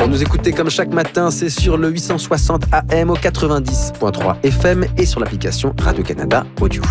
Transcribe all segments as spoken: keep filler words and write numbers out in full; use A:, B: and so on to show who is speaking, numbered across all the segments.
A: Pour nous écouter comme chaque matin, c'est sur le huit cent soixante A M au quatre-vingt-dix point trois F M et sur l'application Radio-Canada Audio.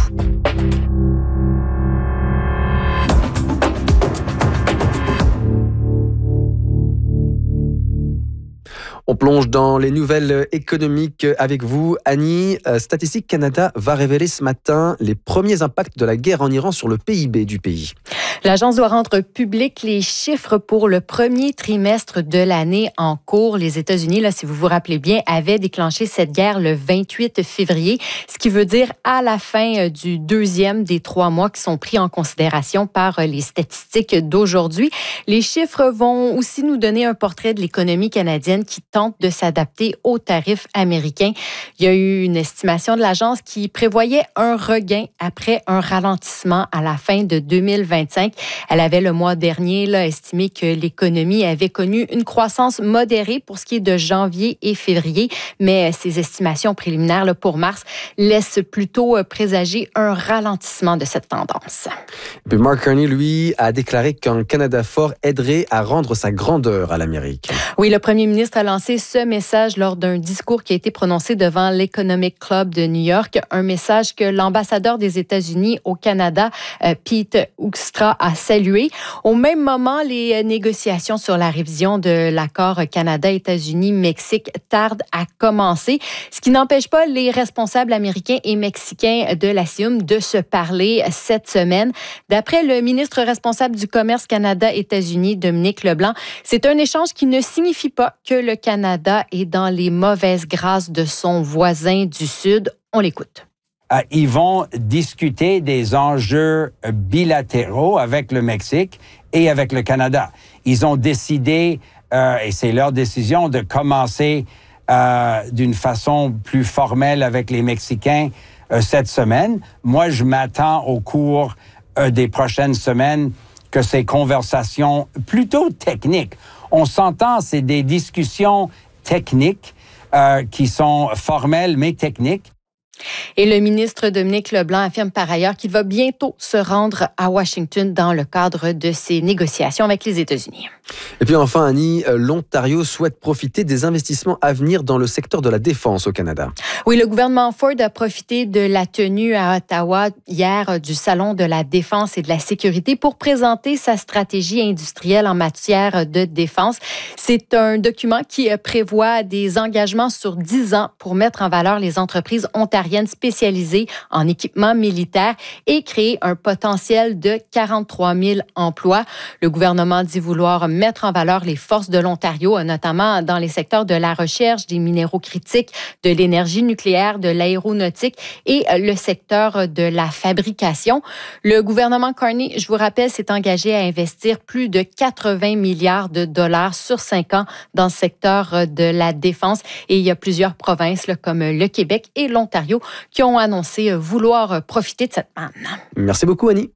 A: On plonge dans les nouvelles économiques avec vous, Annie. Statistique Canada va révéler ce matin les premiers impacts de la guerre en Iran sur le P I B du pays.
B: L'agence doit rendre publics les chiffres pour le premier trimestre de l'année en cours. Les États-Unis, là, si vous vous rappelez bien, avaient déclenché cette guerre le vingt-huit février, ce qui veut dire à la fin du deuxième des trois mois qui sont pris en considération par les statistiques d'aujourd'hui. Les chiffres vont aussi nous donner un portrait de l'économie canadienne qui tente de s'adapter aux tarifs américains. Il y a eu une estimation de l'agence qui prévoyait un regain après un ralentissement à la fin de deux mille vingt-cinq. Elle avait le mois dernier là, estimé que l'économie avait connu une croissance modérée pour ce qui est de janvier et février, mais ces estimations préliminaires là, pour mars laissent plutôt présager un ralentissement de cette tendance.
A: Puis Mark Carney, lui, a déclaré qu'un Canada fort aiderait à rendre sa grandeur à l'Amérique.
B: Oui, le premier ministre a lancé ce message lors d'un discours qui a été prononcé devant l'Economic Club de New York, un message que l'ambassadeur des États-Unis au Canada, Pete Hoekstra, a salué. Au même moment, les négociations sur la révision de l'accord Canada-États-Unis-Mexique tardent à commencer, ce qui n'empêche pas les responsables américains et mexicains de la C I U M de se parler cette semaine. D'après le ministre responsable du commerce Canada-États-Unis, Dominique Leblanc, c'est un échange qui ne signifie pas que le Canada est dans les mauvaises grâces de son voisin du Sud. On l'écoute.
C: Euh, ils vont discuter des enjeux bilatéraux avec le Mexique et avec le Canada. Ils ont décidé, euh, et c'est leur décision, de commencer euh, d'une façon plus formelle avec les Mexicains euh, cette semaine. Moi, je m'attends au cours euh, des prochaines semaines que ces conversations plutôt techniques, on s'entend, c'est des discussions techniques euh, qui sont formelles mais techniques.
B: Et le ministre Dominique Leblanc affirme par ailleurs qu'il va bientôt se rendre à Washington dans le cadre de ses négociations avec les États-Unis.
A: Et puis enfin, Annie, l'Ontario souhaite profiter des investissements à venir dans le secteur de la défense au Canada.
B: Oui, le gouvernement Ford a profité de la tenue à Ottawa hier du Salon de la défense et de la sécurité pour présenter sa stratégie industrielle en matière de défense. C'est un document qui prévoit des engagements sur dix ans pour mettre en valeur les entreprises ontariennes spécialisées en équipement militaire et créer un potentiel de quarante-trois mille emplois. Le gouvernement dit vouloir mettre en valeur les forces de l'Ontario, notamment dans les secteurs de la recherche, des minéraux critiques, de l'énergie nucléaire, de l'aéronautique et le secteur de la fabrication. Le gouvernement Carney, je vous rappelle, s'est engagé à investir plus de quatre-vingts milliards de dollars sur cinq ans dans le secteur de la défense. Et il y a plusieurs provinces là, comme le Québec et l'Ontario qui ont annoncé vouloir profiter de cette manne.
A: Merci beaucoup, Annie.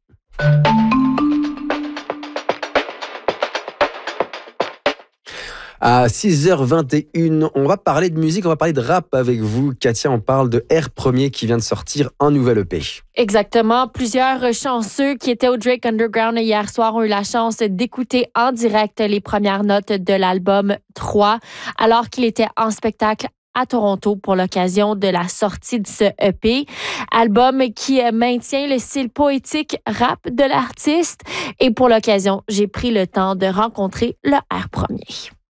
A: À six heures vingt et une, on va parler de musique, on va parler de rap avec vous. Katia, on parle de R Premier qui vient de sortir un nouvel E P.
D: Exactement. Plusieurs chanceux qui étaient au Drake Underground hier soir ont eu la chance d'écouter en direct les premières notes de l'album trois, alors qu'il était en spectacle à Toronto pour l'occasion de la sortie de ce E P. Album qui maintient le style poétique rap de l'artiste. Et pour l'occasion, j'ai pris le temps de rencontrer le R Premier.